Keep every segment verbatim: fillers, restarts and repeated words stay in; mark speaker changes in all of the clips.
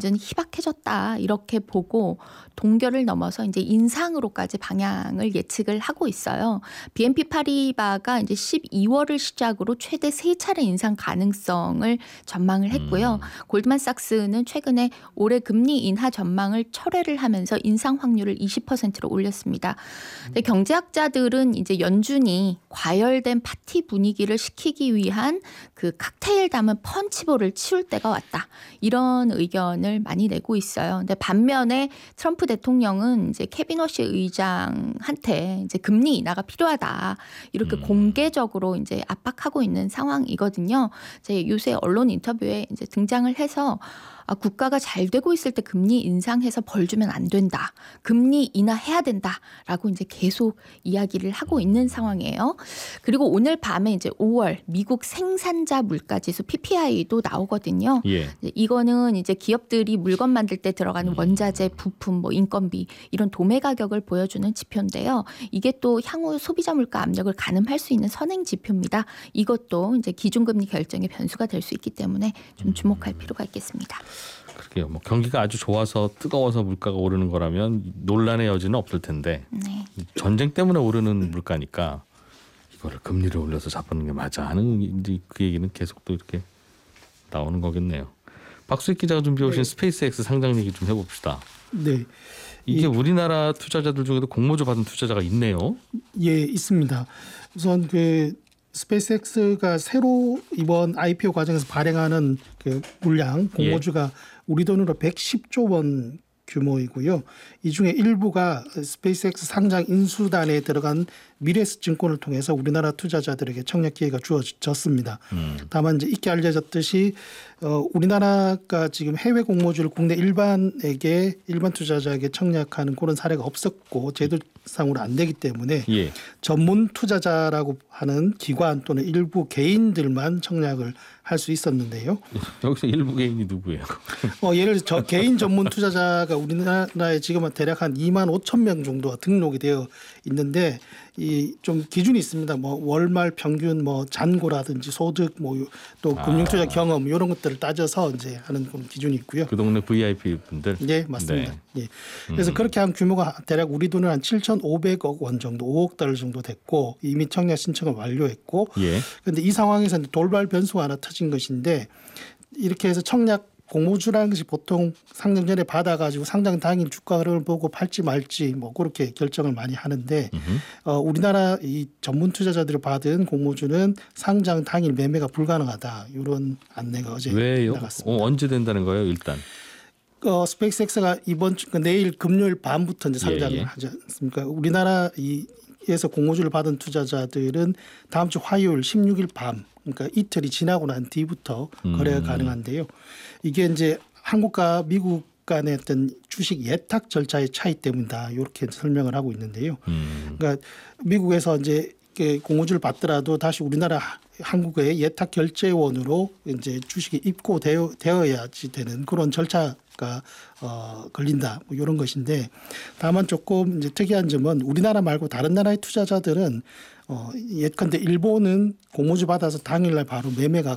Speaker 1: 완전히 희박해졌다 이렇게 보고 동결을 넘어서 이제 인상으로까지 방향을 예측을 하고 있어요. 비엔피 파리바가 이제 십이월을 시작으로 최대 세 차례 인상 가능성을 전망을 했고요.
Speaker 2: 음.
Speaker 1: 골드만삭스는 최근에 올해 금리 인하 전망을 철회를 하면서 인상 확률을 이십 퍼센트로 올렸습니다. 근데 경제학자들은 이제 연준이 과열된 파티 분위기를 식히기 위한 그 칵테일 담은 펀치볼을 치울 때가 왔다. 이런 의견을 많이 내고 있어요. 근데 반면에 트럼프 대통령은 이제 케빈 워시 의장한테 이제 금리 인하가 필요하다. 이렇게
Speaker 2: 음.
Speaker 1: 공개적으로 이제 압박하고 있는 상황이거든요. 이제 요새 언론 인터뷰에 이제 등장을 해서 아, 국가가 잘 되고 있을 때 금리 인상해서 벌 주면 안 된다. 금리 인하해야 된다라고 이제 계속 이야기를 하고 있는 상황이에요. 그리고 오늘 밤에 이제 오월 미국 생산자 물가지수 피피아이도 나오거든요.
Speaker 2: 예.
Speaker 1: 이거는 이제 기업들이 물건 만들 때 들어가는 원자재, 부품, 뭐 인건비 이런 도매 가격을 보여주는 지표인데요. 이게 또 향후 소비자 물가 압력을 가늠할 수 있는 선행 지표입니다. 이것도 이제 기준금리 결정의 변수가 될 수 있기 때문에 좀 주목할 필요가 있겠습니다.
Speaker 2: 그러게요. 뭐 경기가 아주 좋아서 뜨거워서 물가가 오르는 거라면 논란의 여지는 없을 텐데
Speaker 1: 네.
Speaker 2: 전쟁 때문에 오르는 물가니까 이거를 금리를 올려서 잡는 게 맞아 하는 이제 그 얘기는 계속 또 이렇게 나오는 거겠네요. 박수익 기자가 준비해 오신
Speaker 3: 네.
Speaker 2: 스페이스X 상장 얘기 좀 해봅시다.
Speaker 3: 네,
Speaker 2: 이게
Speaker 3: 이-
Speaker 2: 우리나라 투자자들 중에도 공모주 받은 투자자가 있네요.
Speaker 3: 예, 있습니다. 우선 그 스페이스X가 새로 이번 아이피오 과정에서 발행하는 그 물량 공모주가 우리 돈으로 백십조 원 규모이고요. 이 중에 일부가 스페이스X 상장 인수단에 들어간 미래에셋 증권을 통해서 우리나라 투자자들에게 청약 기회가 주어졌습니다.
Speaker 2: 음.
Speaker 3: 다만 이제 익히 알려졌듯이 어, 우리나라가 지금 해외 공모주를 국내 일반에게 일반 투자자에게 청약하는 그런 사례가 없었고 제도상으로 안 되기 때문에
Speaker 2: 예.
Speaker 3: 전문 투자자라고 하는 기관 또는 일부 개인들만 청약을 할 수 있었는데요.
Speaker 2: 여기서 일부 개인이 누구예요?
Speaker 3: 어, 예를 들어 저 개인 전문 투자자가 우리나라에 지금 대략 한 이만 오천 명 정도가 등록이 되어 있는데 이 좀 기준이 있습니다. 뭐 월말 평균 뭐 잔고라든지 소득 뭐 또
Speaker 2: 아.
Speaker 3: 금융 투자 경험 이런 것들을 따져서 이제 하는 그런 기준이 있고요.
Speaker 2: 그 동네 브이아이피 분들.
Speaker 3: 예, 맞습니다.
Speaker 2: 네.
Speaker 3: 예. 그래서
Speaker 2: 음.
Speaker 3: 그렇게 한 규모가 대략 우리 돈으로 한 칠천오백억 원 정도, 오억 달러 정도 됐고 이미 청약 신청을 완료했고
Speaker 2: 예.
Speaker 3: 그런데 이 상황에서 돌발 변수가 하나 터진 것인데 이렇게 해서 청약 공모주라는 것이 보통 상장 전에 받아가지고 상장 당일 주가 흐름을 보고 팔지 말지 뭐 그렇게 결정을 많이 하는데 어, 우리나라 이 전문 투자자들이 받은 공모주는 상장 당일 매매가 불가능하다 이런 안내가 어제
Speaker 2: 왜요?
Speaker 3: 나갔습니다.
Speaker 2: 어, 언제 된다는 거예요, 일단?
Speaker 3: 어, 스페이스X가 이번 주 그러니까 내일 금요일 밤부터 이제 상장을
Speaker 2: 예, 예.
Speaker 3: 하지 않습니까? 우리나라 이에서 공모주를 받은 투자자들은 다음 주 화요일 십육일 밤 그러니까 이틀이 지나고 난 뒤부터 거래가
Speaker 2: 음.
Speaker 3: 가능한데요. 이게 이제 한국과 미국 간의 어떤 주식 예탁 절차의 차이 때문이다. 이렇게 설명을 하고 있는데요.
Speaker 2: 음.
Speaker 3: 그러니까 미국에서 이제 이렇게 공모주를 받더라도 다시 우리나라 한국의 예탁 결제원으로 이제 주식이 입고되어 되어야지 되는 그런 절차가 어, 걸린다. 뭐 이런 것인데 다만 조금 이제 특이한 점은 우리나라 말고 다른 나라의 투자자들은 어, 예컨대 일본은 공모주 받아서 당일날 바로 매매가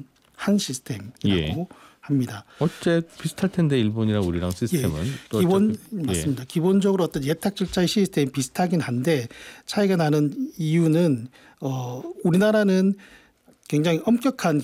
Speaker 3: 가능한 시스템이라고
Speaker 2: 예.
Speaker 3: 합니다.
Speaker 2: 어째 비슷할 텐데 일본이랑 우리랑 시스템은 또
Speaker 3: 기본
Speaker 2: 어차피-
Speaker 3: 맞습니다. 기본적으로 어떤 예탁 절차의 시스템이 비슷하긴 한데 차이가 나는 이유는 어, 우리나라는 굉장히 엄격한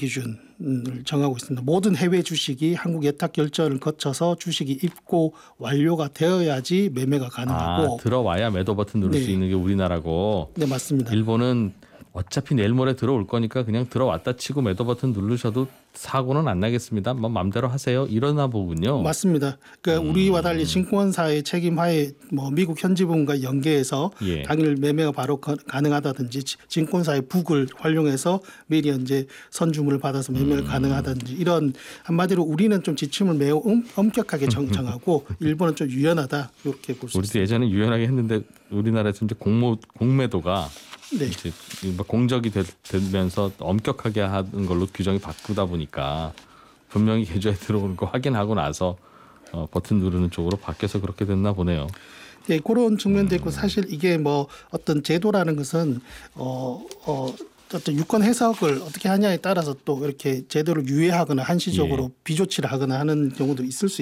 Speaker 3: 기준을 정하고 있습니다. 모든 해외 주식이 한국 예탁 결제를 거쳐서 주식이 입고 완료가 되어야지 매매가 가능하고
Speaker 2: 아, 들어와야 매도 버튼 누를
Speaker 3: 네.
Speaker 2: 수 있는 게 우리나라고
Speaker 3: 네 맞습니다.
Speaker 2: 일본은 어차피 내일 모레 들어올 거니까 그냥 들어왔다 치고 매도 버튼 누르셔도 사고는 안 나겠습니다. 뭐 마음대로 하세요. 이러나 보군요.
Speaker 3: 맞습니다. 그러니까
Speaker 2: 음.
Speaker 3: 우리와 달리 증권사의 책임하에 뭐 미국 현지분과 연계해서
Speaker 2: 예.
Speaker 3: 당일 매매가 바로 가- 가능하다든지 지- 증권사의 북을 활용해서 미리 이제 선주문을 받아서 매매가
Speaker 2: 음.
Speaker 3: 가능하다든지 이런 한마디로 우리는 좀 지침을 매우 엄- 엄격하게 정, 정하고 일본은 좀 유연하다 이렇게 볼 수
Speaker 2: 우리도
Speaker 3: 있습니다.
Speaker 2: 예전에 유연하게 했는데 우리나라에서 이제 공모 공매도가
Speaker 3: 네.
Speaker 2: 이제 뭐 공적이 되, 되면서 엄격하게 하는 걸로 규정이 바꾸다 보니까 분명히 계좌에 들어오는 거 확인하고 나서 어, 버튼 누르는 쪽으로 바뀌어서 그렇게 됐나 보네요.
Speaker 3: 네, 그런 측면도 있고 사실 이게 뭐 어떤 제도라는 것은 어, 어, 어떤 유권 해석을 어떻게 하냐에 따라서 또 이렇게 제도를 유예하거나 한시적으로
Speaker 2: 예.
Speaker 3: 비조치를 하거나 하는 경우도 있을 수